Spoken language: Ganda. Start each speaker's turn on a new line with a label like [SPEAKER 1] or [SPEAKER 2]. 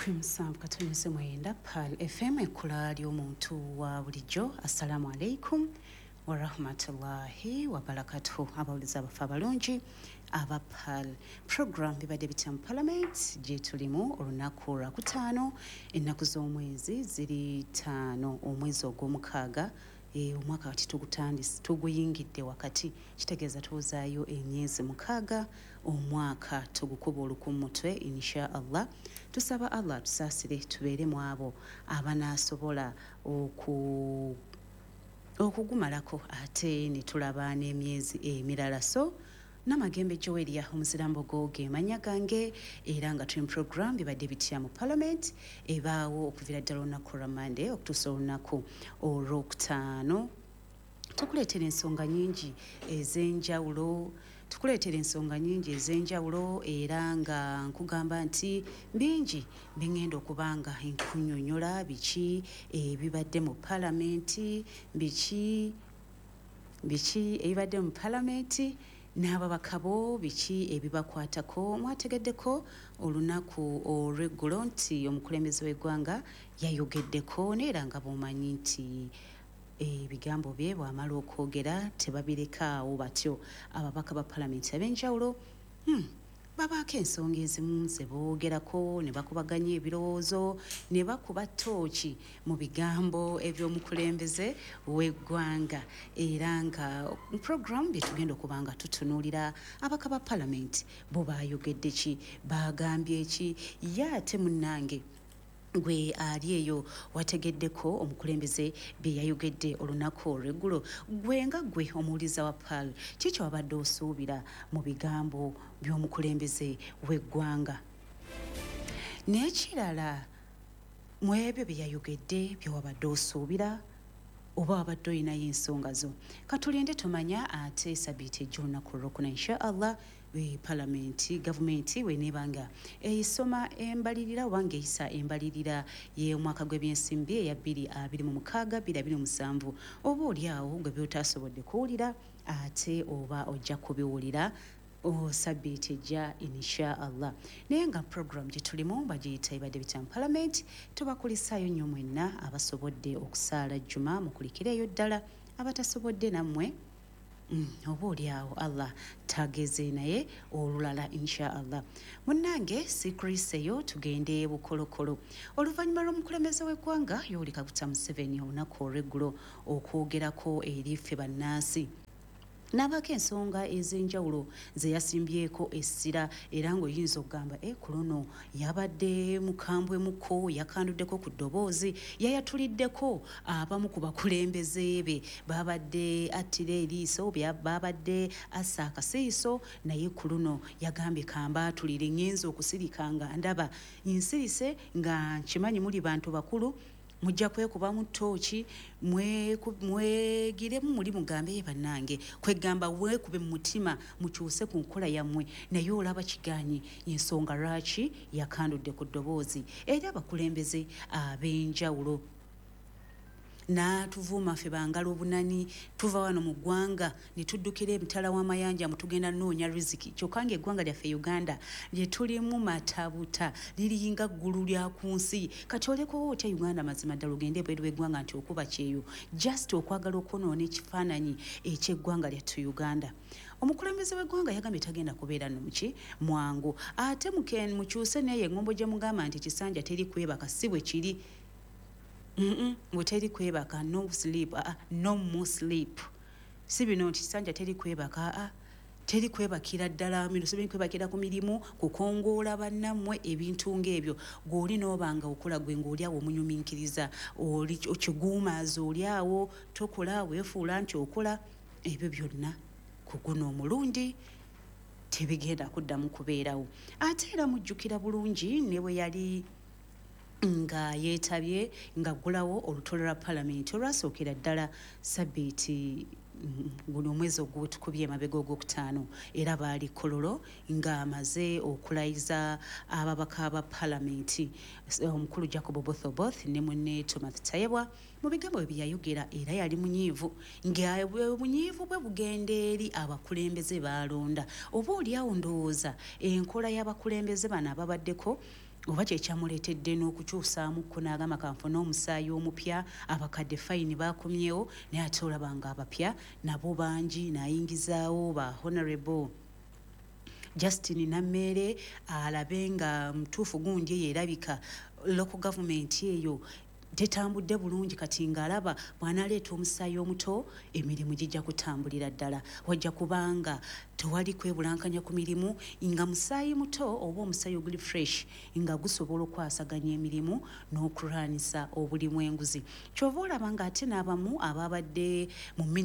[SPEAKER 1] Crimson katonese mwenda Pal FM ekula ly'omuntu wa bulijjo. Assalamu alaikum wa rahmatullahi wa barakatuh. Abawuliza abafa abalungi aba Pal program bibadde bitya mu Parliament gye tulimu olunaku lwakutaano ennaku z'omwezi ziri 5 omwezi ogw'omukaaga omwaka kati tuguyingidde wakati kitegeeza tuzaayo emyezi 6 omwaka tugukuba olukumutwe insha Allah. Tusaba Allah tusaasire tubeere mu abo abanaasobola okugumalako ate ne tulaba n'emyezi emirala. So Namagembe Joelia omuzirambogo ge manya gange era nga tuli program bibadde bitya mu Parliament ebaawo okuvira ddala olunaku lwa Monday okutuusa olunaku olwokutaano. Tukuleetera ensonga nnyingi ez'enjawulo era nga nkugamba nti bingi bingenda okuba nga nkunnyonnyola biki ebibadde mu Parliament, biki ebibadde mu Parliament n'ababaka bo biki ebibakwatako. Mwategeddeko olunaku olw'eggulo nti omukulembeze w'eggwanga yayogeddeko neera nga bw'omanyi nti ebigambo bye bw'amala okwogera tebabirekaawo batyo. Ababaka ba Parliament ab'enjawulo babaako ensonga ezimu ze boogerako ne bakubaganya ebirowoozo ne bakuba ttooki mu bigambo eby'omukulembeze w'eggwanga era nga mu program bye tugenda okuba nga tutunuulira ababaka ba Parliament bo baayogedde ki, baagambye ki, ye ate munnange gwe ali eyo wategeddeko omukulembeze bye yayogedde olunaku olw'eggulo. Gwe nga gwe omuwuliza wa Pal kiki wabadde osuubira mu bigambo by'omukulembeze w'eggwanga? N'ekirala mu ebyo bye yayogedde bye wabadde osuubira oba wabadde olinayo ensonga zo? Katulinde tumanya ate sabiiti ej'olunaku olwokuna insha Allah Parliament gavumenti w'eneebanga eyisoma embalirira oba ng'eyisa embalirira y'omwaka gw'ebyensimbi eya 2026-2027 oba oliawo gwe by'otasobodde kuwulira ate oba ojja kubiwulira sabiiti ejja insha Allah. Naye nga program gye tulimu bagiyita ebadde bitya mu Parliament, tubakulisaayo nnyo mwenna abasobodde okusaala jjuma mukulikireeyo ddala, abatasobodde nammwe oba oliawo Allah tageze naye olulala insha Allah. Munnange sikriseyo tugende bukolokolo. Oluvannyuma lw'omukulembeze w'eggwanga Yoweri Kaguta Museveni olunaku olw'eggulo okwogerako eri ffe bannansi n'abaako ensonga ez'enjawulo ze yasimbyeko essira era ng'oyinza okugamba ku luno yabadde mukambwemuko, yakanduddeko ku ddoboozi, yayatuliddeko abamu ku bakulembeze be babadde attira eriiso, babadde assa akasiiso, naye ku luno yagambye kambaatulire ngenza okusirika nga ndaba nsirise nga nkimanyi muli bantu bakulu mujja kwekubamu ttooki mwegiremu muli mugambe ye bannange kwegamba weekube mu mutima mukyuse ku nkola yammwe naye olaba kiganye ensonga lwaki yakandudde ku ddoboozi eri abakulembeze ab'enjawulo. N'atuvuuma ffe bangala obunani tuva wano mu ggwanga ne tuddukira emitala w'amayanja mutugenda nnoonya riziki. Kyokka ng'eggwanga lyaffe Uganda lye tulimu matabuta liringa ggulu lya ku nsi. Kati olekowo otya Uganda mazima ddala ogende ebweru w'eggwanga nti okuba kyeyo just okwagala okwonoona ekifaananyi eky'eggwanga lyattu Uganda. Omukulembeze w'eggwanga yagambye tagenda kubeera nomuki mwangu ate mukyuse neyo eŋŋombo gye mugamba nti kisanja teri kwebaka si bwe kiri. Bwe teri kwebaka no sleep, no more sleep. Si bino nti kisanja teri kwebaka, teri kwebakira ddala teri kwebakira ku mirimu kukongoola bannammwe ebintu ng'ebyo. Gw'oli n'obanga okola gwe ng'oliawo omunyuminkiriza oli okiguumaaza oliawo tokola weefuula nti okola ebyo byonna ku guno omulundi tebigenda kuddamu kubeerawo. Ate era mujjukira bulungi ne bwe yali nga yeetabye ng'aggulawo olutalo lwa Parliament olwasookera ddala sabiiti guno omwezi ogw'otukubye emabega ogwokutaano era baali Kololo ng'amaze okulayiza ababaka ba Parliament omukulu Jacob Oboth ne munne Thomas Tayebwa mu bigambo bye yayogera era yali munyiivu ng'obunyiivu bwe bugenda eri abakulembeze baalonda oba oliawo ndowooza enkola y'abakulembeze bano ababaddeko oba kyekyamuleetedde n'okukyusaamuko n'agamba kanfuna omusaayi omupya abakadde fayini baakumyewo naye ate olaba nga abapya nabo bangi n'ayingizaawo ba honorable Justin Nammeere alabe nga mutuufu gundi eyo erabika local government eyo tetambudde bulungi kati ng'alaba bw'anaaleeta omusaayi omuto emirimu gijja kutambulira ddala wajja kubanga tewali kwebulankanya ku mirimu nga musaayi muto oba omusaayi oguli fresh nga gusobola okwasaganya emirimu n'okulwanyisa obulimu enguzi kyova olaba ng'ate n'abamu ababadde mu